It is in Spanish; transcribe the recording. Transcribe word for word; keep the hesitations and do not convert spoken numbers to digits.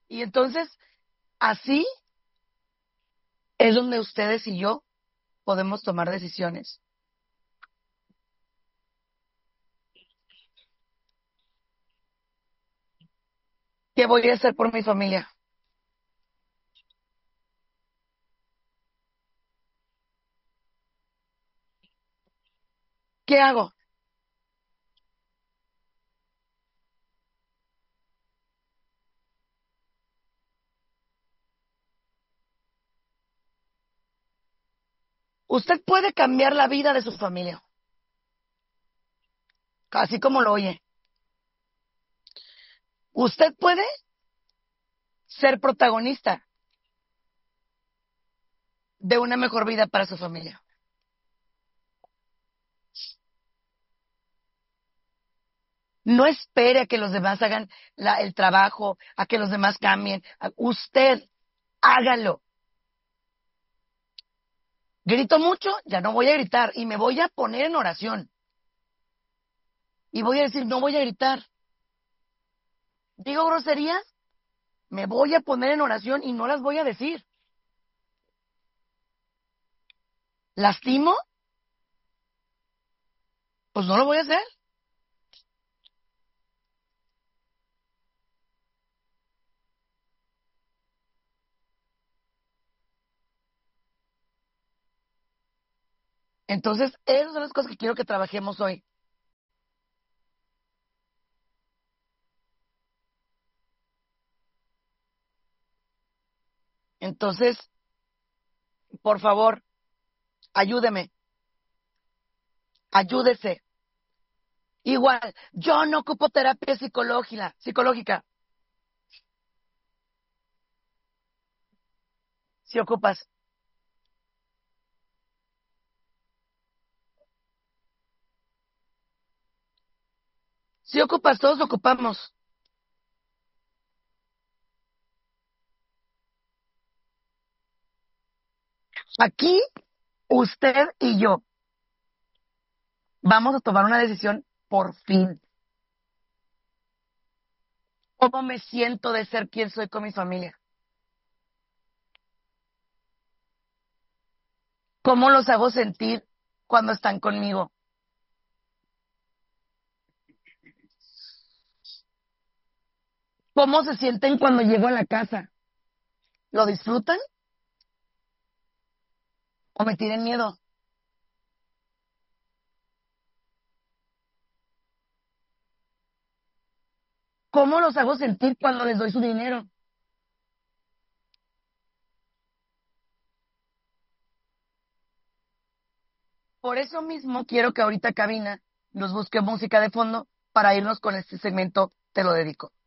Y entonces, así es donde ustedes y yo podemos tomar decisiones. ¿Qué voy a hacer por mi familia? ¿Qué hago? Usted puede cambiar la vida de su familia, así como lo oye. Usted puede ser protagonista de una mejor vida para su familia. No espere a que los demás hagan la, el trabajo, a que los demás cambien. Usted hágalo. Grito mucho, ya no voy a gritar y me voy a poner en oración. Y voy a decir, no voy a gritar. Digo groserías, me voy a poner en oración y no las voy a decir. ¿Lastimo? Pues no lo voy a hacer. Entonces, esas son las cosas que quiero que trabajemos hoy. Entonces, por favor, ayúdeme, ayúdese. Igual, yo no ocupo terapia psicológica, psicológica. Si ocupas, si ocupas, todos ocupamos. Aquí, usted y yo vamos a tomar una decisión por fin. ¿Cómo me siento de ser quien soy con mi familia? ¿Cómo los hago sentir cuando están conmigo? ¿Cómo se sienten cuando llego a la casa? ¿Lo disfrutan o me tienen miedo? ¿Cómo los hago sentir cuando les doy su dinero? Por eso mismo quiero que ahorita cabina nos busque música de fondo para irnos con este segmento. Te lo dedico.